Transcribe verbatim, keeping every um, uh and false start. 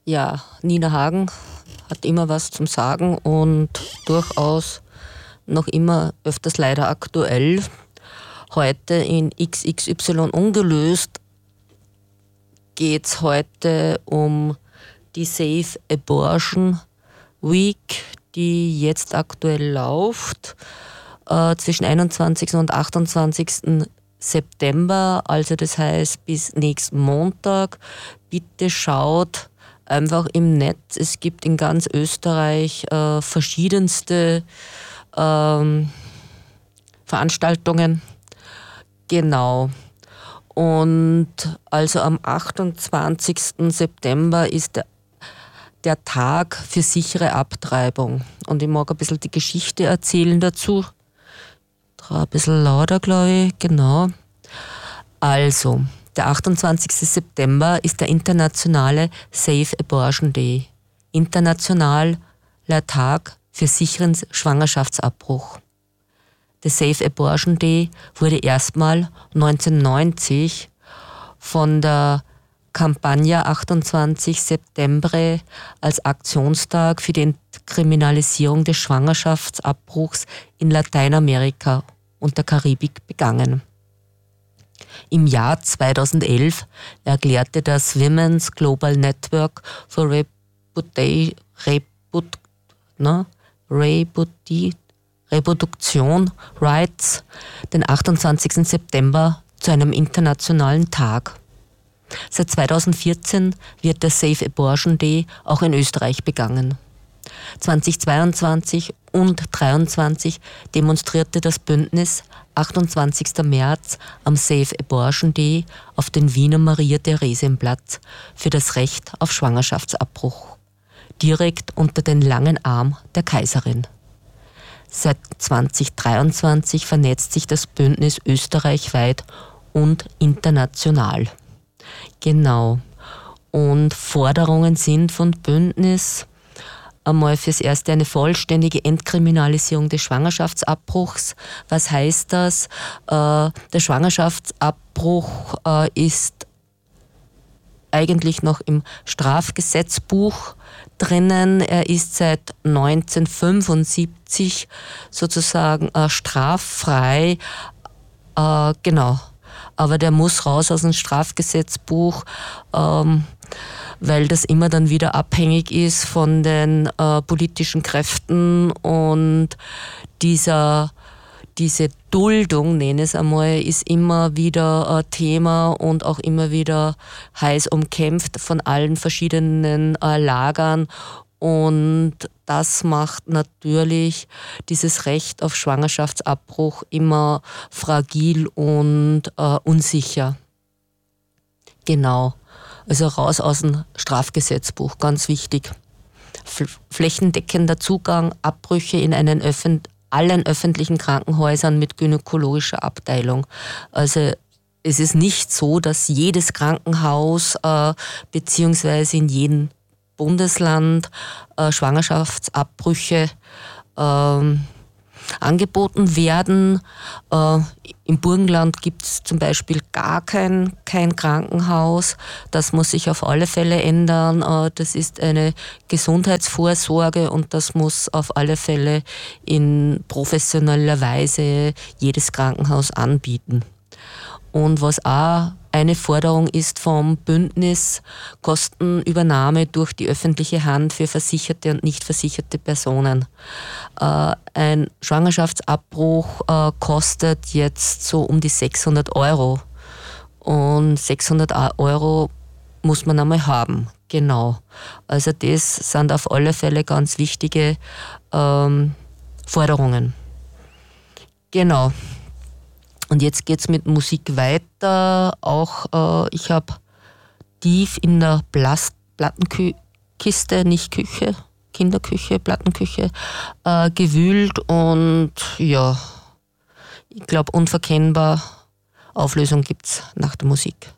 Ja, Nina Hagen hat immer was zum Sagen und durchaus noch immer öfters leider aktuell. Heute in X X Y ungelöst geht es heute um die Safe Abortion Week, die jetzt aktuell läuft, äh, zwischen einundzwanzigsten und achtundzwanzigsten September, also das heißt bis nächsten Montag. Bitte schaut einfach im Netz. Es gibt in ganz Österreich äh, verschiedenste ähm, Veranstaltungen. Genau. Und also am achtundzwanzigsten September ist der, der Tag für sichere Abtreibung. Und ich mag ein bisschen die Geschichte erzählen dazu. Ein bisschen lauter, glaube ich. Genau. Also, der achtundzwanzigsten September ist der internationale Safe Abortion Day. Internationaler Tag für sicheren Schwangerschaftsabbruch. Der Safe Abortion Day wurde erstmal neunzehnhundertneunzig von der Kampagne achtundzwanzig September als Aktionstag für die Entkriminalisierung des Schwangerschaftsabbruchs in Lateinamerika und der Karibik begangen. Im Jahr zweitausendelf erklärte das Women's Global Network for Reputa- Reput- ne? Reputi- Reproduktion Rights den achtundzwanzigsten September zu einem internationalen Tag. Seit zweitausendvierzehn wird der Safe Abortion Day auch in Österreich begangen. zweitausendzweiundzwanzig und zweitausenddreiundzwanzig demonstrierte das Bündnis achtundzwanzigsten März am Safe Abortion Day auf den Wiener Maria-Theresien-Platz für das Recht auf Schwangerschaftsabbruch, direkt unter den langen Arm der Kaiserin. Seit zweitausenddreiundzwanzig vernetzt sich das Bündnis österreichweit und international. Genau. Und Forderungen sind von Bündnis einmal fürs Erste eine vollständige Entkriminalisierung des Schwangerschaftsabbruchs. Was heißt das? Äh, der Schwangerschaftsabbruch äh, ist eigentlich noch im Strafgesetzbuch drinnen. Er ist seit neunzehnhundertfünfundsiebzig sozusagen äh, straffrei. Äh, genau. Aber der muss raus aus dem Strafgesetzbuch, ähm, weil das immer dann wieder abhängig ist von den äh, politischen Kräften und dieser diese Duldung, nenne ich es einmal, ist immer wieder äh, Thema und auch immer wieder heiß umkämpft von allen verschiedenen äh, Lagern. Und das macht natürlich dieses Recht auf Schwangerschaftsabbruch immer fragil und äh, unsicher. Genau. Also raus aus dem Strafgesetzbuch, ganz wichtig. F- flächendeckender Zugang, Abbrüche in einen öffentlichen allen öffentlichen Krankenhäusern mit gynäkologischer Abteilung. Also es ist nicht so, dass jedes Krankenhaus äh, beziehungsweise in jedem Bundesland äh, Schwangerschaftsabbrüche äh, angeboten werden. Äh, Im Burgenland gibt es zum Beispiel gar kein, kein Krankenhaus. Das muss sich auf alle Fälle ändern. Äh, das ist eine Gesundheitsvorsorge und das muss auf alle Fälle in professioneller Weise jedes Krankenhaus anbieten. Und was auch eine Forderung ist vom Bündnis, Kostenübernahme durch die öffentliche Hand für versicherte und nicht versicherte Personen. Äh, ein Schwangerschaftsabbruch äh, kostet jetzt so um die sechshundert Euro. Und sechshundert Euro muss man einmal haben. Genau. Also das sind auf alle Fälle ganz wichtige ähm, Forderungen. Genau. Und jetzt geht's mit Musik weiter. Auch äh, ich habe tief in der Plast- Plattenkiste, nicht Küche, Kinderküche, Plattenküche, äh, gewühlt und ja, ich glaube unverkennbar, Auflösung gibt's nach der Musik.